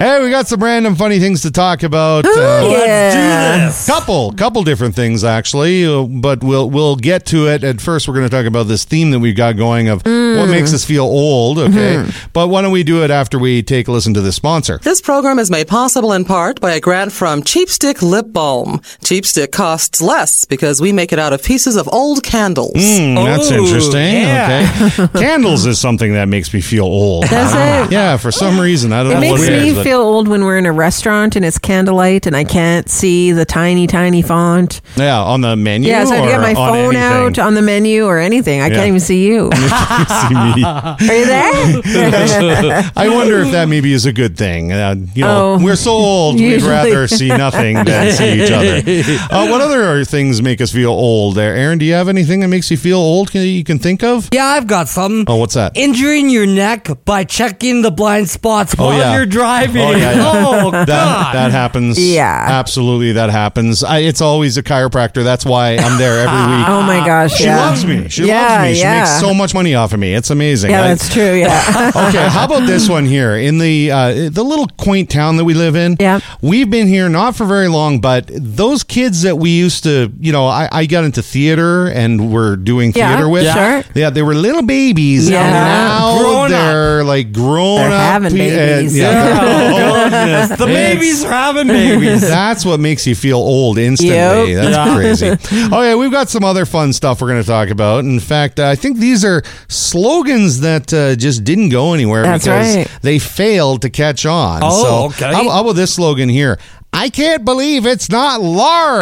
Hey, we got some random funny things to talk about. Let's do this. Couple different things actually, but we'll get to it. At first, we're going to talk about this theme that we've got going of what makes us feel old. Okay, but why don't we do it after we take a listen to this sponsor? This program is made possible in part by a grant from Cheap Stick Lip Balm. Cheap Stick costs less because we make it out of pieces of old candles. That's interesting. Yeah. Okay, candles is something that makes me feel old. Does it? Yeah, for some reason I don't It know what makes it me is. but- feel old when we're in a restaurant and it's candlelight and I can't see the tiny font. Yeah, on the menu. Yeah, so I have to get or my on phone anything? out on the menu or anything. I can't even see you. You see me. Are you there? I wonder if that maybe is a good thing. We're so old, we'd Usually. rather see nothing than see each other. What other things make us feel old? Aaron, do you have anything that makes you feel old you can think of? Yeah, I've got something. Oh, what's that? Injuring your neck by checking the blind spots while yeah. you're driving. Oh, yeah. Oh, God. That happens. Yeah. Absolutely, that happens. It's always a chiropractor. That's why I'm there every week. Oh my gosh. She yeah. loves me. She Yeah, loves me. She yeah. makes so much money off of me. It's amazing. Yeah, that's true. Yeah. Okay, how about this one here? In the little quaint town that we live in, Yeah. we've been here not for very long, but those kids that we used to, I got into theater and were doing Yeah, theater with. sure. Yeah, they were little babies. Yeah. And now Grown they're like grown They're up. having babies. Oh, goodness. The babies are having babies. That's what makes you feel old instantly. Yep. That's crazy. Okay, we've got some other fun stuff we're going to talk about. In fact, I think these are slogans that just didn't go anywhere That's because right. they failed to catch on. Oh, so okay. How about this slogan here? I can't believe it's not lard.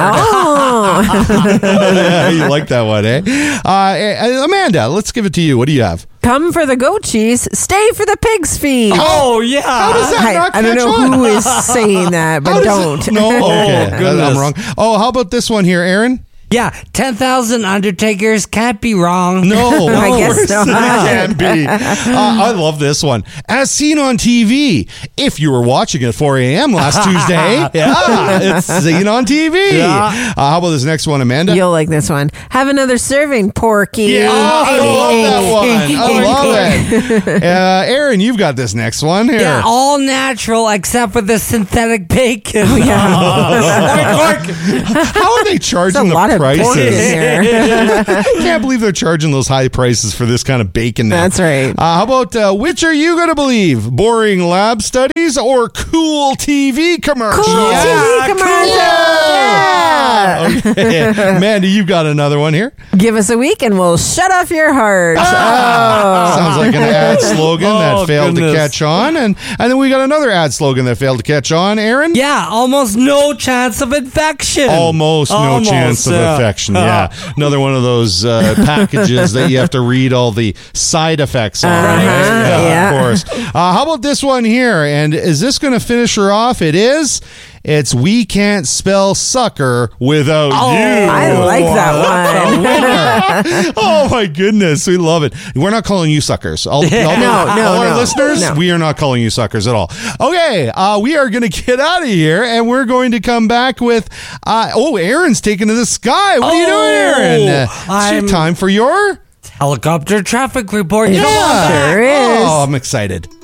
Oh. Yeah, you like that one, eh? Amanda, let's give it to you. What do you have? Come for the goat cheese, stay for the pig's feet. Oh, yeah. How does that not I don't catch know on? who is saying that, How but does it- don't. No, okay. goodness. I'm wrong. Oh, how about this one here, Aaron? Yeah, 10,000 Undertakers can't be wrong. No, I guess not. It can't be. I love this one. As seen on TV, if you were watching at 4 a.m. last Tuesday, it's seen on TV. Yeah. How about this next one, Amanda? You'll like this one. Have another serving, Porky. Yeah, I love that one. I love it. Aaron, you've got this next one here. Yeah, all natural except for the synthetic bacon. How are they charging There's a lot the of pork in prices? here. I can't believe they're charging those high prices for this kind of bacon now. That's right. How about which are you going to believe? Boring lab studies or cool TV commercials? Cool TV commercial. Yeah. Okay. Amanda, you've got another one here. Give us a week and we'll shut off your heart. Sounds like an ad slogan that failed goodness. to catch on. And then we got another ad slogan that failed to catch on. Aaron? Yeah, almost no chance of infection. Almost no chance of infection. Yeah. Another one of those packages that you have to read all the side effects on. Right? Yeah. Of course. How about this one here? And is this going to finish her off? It is. It's we can't spell sucker without you. I like that one. Oh my goodness, we love it. We're not calling you suckers. All our no, listeners, no. we are not calling you suckers at all. Okay, we are going to get out of here, and we're going to come back with. Aaron's taking to the sky. What are you doing, Aaron? It's time for your Helicopter traffic report. It sure is. Oh, I'm excited.